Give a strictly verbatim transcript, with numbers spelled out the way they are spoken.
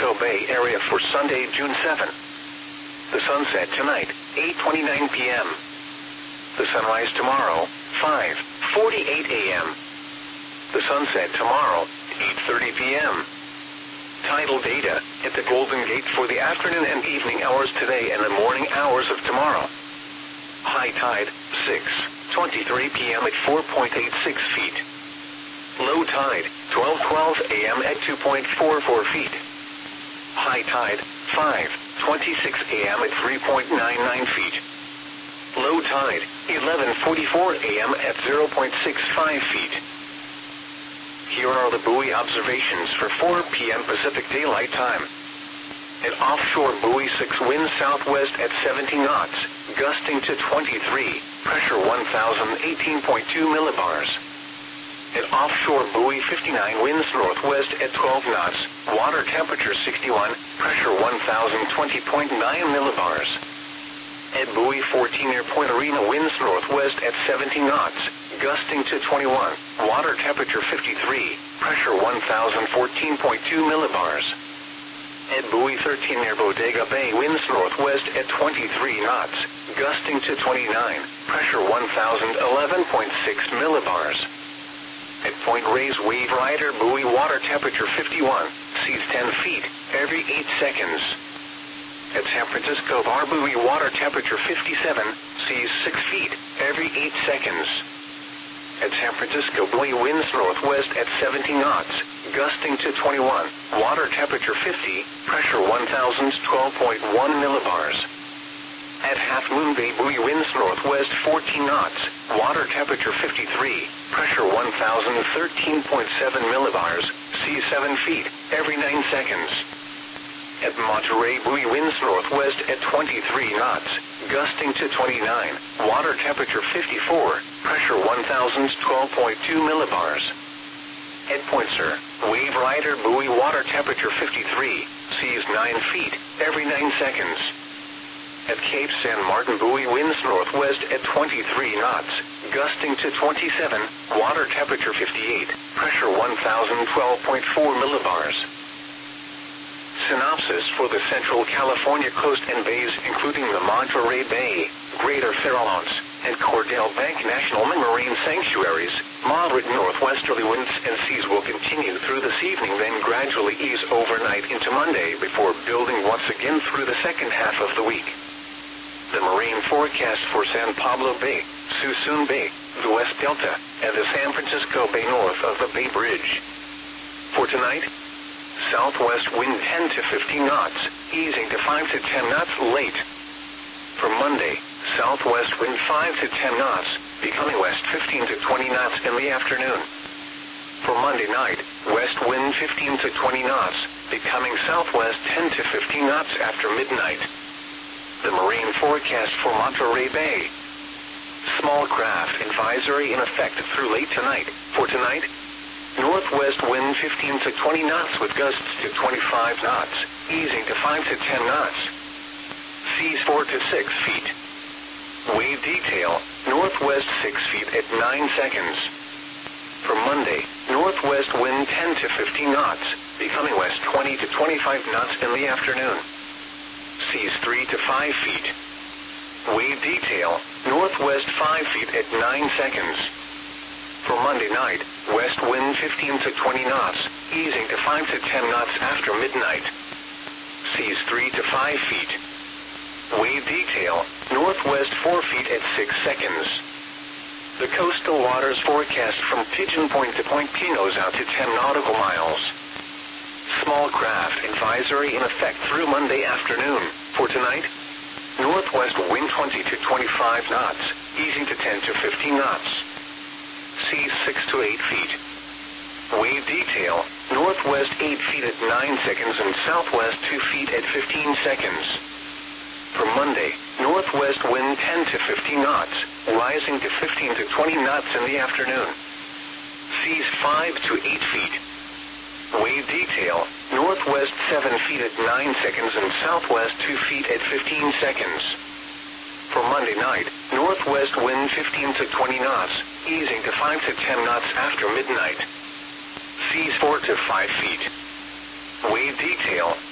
Francisco Bay Area for Sunday, June seventh. The sunset tonight, eight twenty-nine p m The sunrise tomorrow, five forty-eight a m The sunset tomorrow, eight thirty p m Tidal data at the Golden Gate for the afternoon and evening hours today and the morning hours of tomorrow. High tide, six twenty-three p m at four point eight six feet. Low tide, twelve twelve a m at two point four four feet. High tide, five twenty-six a m at three point nine nine feet. Low tide, eleven forty-four a m at zero point six five feet. Here are the buoy observations for four p m Pacific Daylight Time. An offshore buoy six winds southwest at seventy knots, gusting to twenty-three, pressure one thousand eighteen point two millibars. An offshore buoy fifty-nine winds northwest at twelve knots, water temperature sixty-one, pressure one thousand twenty point nine millibars. At buoy fourteen near Point Arena winds northwest at seventy knots, gusting to twenty-one, water temperature fifty-three, pressure one thousand fourteen point two millibars. At buoy thirteen near Bodega Bay winds northwest at twenty-three knots, gusting to twenty-nine, pressure one thousand eleven point six millibars. At Point Reyes Wave Rider buoy water temperature fifty-one, seas ten feet, every eight seconds. At San Francisco Bar buoy water temperature fifty-seven, seas six feet, every eight seconds. At San Francisco buoy winds northwest at seventy knots, gusting to twenty-one, water temperature fifty, pressure one thousand twelve point one millibars. At Half Moon Bay buoy winds northwest fourteen knots, water temperature fifty-three, pressure one thousand thirteen point seven millibars, seas seven feet, every nine seconds. At Monterey buoy winds northwest at twenty-three knots, gusting to twenty-nine, water temperature fifty-four, pressure one thousand twelve point two millibars. At Point Sur, Wave Rider buoy water temperature fifty-three, seas nine feet, every nine seconds. At Cape San Martin buoy winds northwest at twenty-three knots, gusting to twenty-seven, water temperature fifty-eight, pressure one thousand twelve point four millibars. Synopsis for the Central California coast and bays including the Monterey Bay, Greater Farallones, and Cordell Bank National Marine Sanctuaries, moderate northwesterly winds and seas will continue through this evening then gradually ease overnight into Monday before building once again through the second half of the week. The marine forecast for San Pablo Bay, Suisun Bay, the West Delta, and the San Francisco Bay north of the Bay Bridge. For tonight, southwest wind ten to fifteen knots, easing to five to ten knots late. For Monday, southwest wind five to ten knots, becoming west fifteen to twenty knots in the afternoon. For Monday night, west wind fifteen to twenty knots, becoming southwest ten to fifteen knots after midnight. The marine forecast for Monterey Bay. Small craft advisory in effect through late tonight. For tonight, northwest wind fifteen to twenty knots with gusts to twenty-five knots, easing to five to ten knots. Seas four to six feet. Wave detail, northwest six feet at nine seconds. For Monday, northwest wind ten to fifteen knots, becoming west twenty to twenty-five knots in the afternoon. Seas three to five feet. Wave detail, northwest five feet at nine seconds. For Monday night, west wind fifteen to twenty knots, easing to five to ten knots after midnight. Seas three to five feet. Wave detail, northwest four feet at six seconds. The coastal waters forecast from Pigeon Point to Point Pinos out to ten nautical miles. Small craft advisory in effect through Monday afternoon. For tonight, northwest wind twenty to twenty-five knots, easing to ten to fifteen knots. Seas six to eight feet. Wave detail, northwest eight feet at nine seconds and southwest two feet at fifteen seconds. For Monday, northwest wind ten to fifteen knots, rising to fifteen to twenty knots in the afternoon. Seas five to eight feet. Wave detail, northwest seven feet at nine seconds and southwest two feet at fifteen seconds. For Monday night, northwest wind fifteen to twenty knots, easing to five to ten knots after midnight. Seas four to five feet. Wave detail,